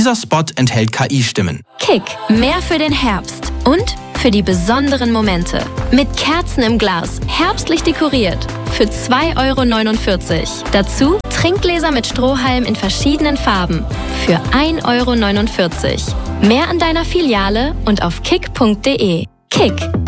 Dieser Spot enthält KI-Stimmen. Kick, mehr für den Herbst und für die besonderen Momente. Mit Kerzen im Glas, herbstlich dekoriert. Für 2,49 €. Dazu Trinkgläser mit Strohhalm in verschiedenen Farben. Für 1,49 €. Mehr an deiner Filiale und auf kick.de. Kick.